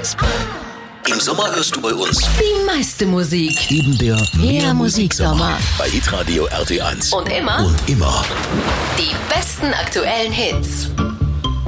Im Sommer hörst du bei uns Die meiste Musik. eben der Mehr Musiksommer. bei Hitradio RT1. Und immer Und immer. die besten aktuellen Hits.